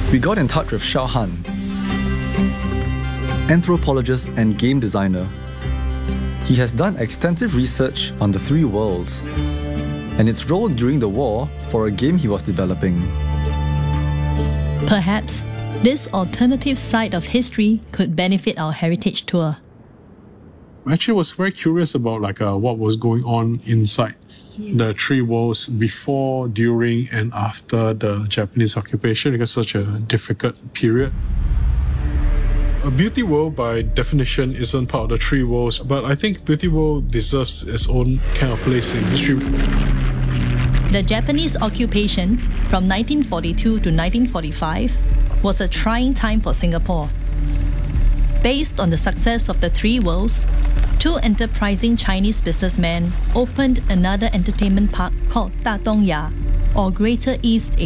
We got in touch with Xiao Han, anthropologist and game designer. He has done extensive research on the Three Worlds and its role during the war for a game he was developing. Perhaps this alternative side of history could benefit our heritage tour. I actually was very curious about what was going on inside the Three Worlds before, during, and after the Japanese occupation, because such a difficult period. A Beauty World, by definition, isn't part of the Three Worlds, but I think Beauty World deserves its own kind of place in history. The Japanese occupation from 1942 to 1945 was a trying time for Singapore. Based on the success of the Three Worlds, two enterprising Chinese businessmen opened another entertainment park called Datong Ya, or Greater East